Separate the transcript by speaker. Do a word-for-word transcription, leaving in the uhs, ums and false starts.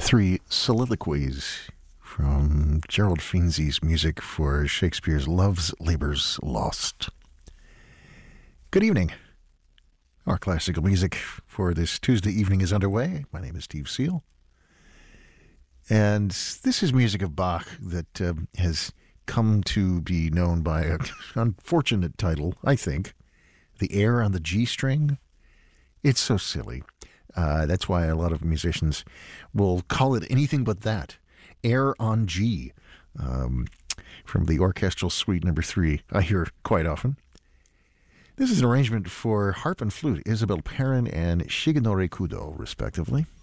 Speaker 1: Three soliloquies from Gerald Finzi's music for Shakespeare's Love's Labour's Lost. Good evening. Our classical music for this Tuesday evening is underway. My name is Steve Seal. And this is music of Bach that uh, has come to be known by an unfortunate title, I think, The Air on the G String. It's so silly. Uh, that's why a lot of musicians will call it anything but that. Air on G, um, from the Orchestral Suite Number Three, I hear quite often. This is an arrangement for harp and flute, Isabel Perrin and Shigenori Kudo, respectively.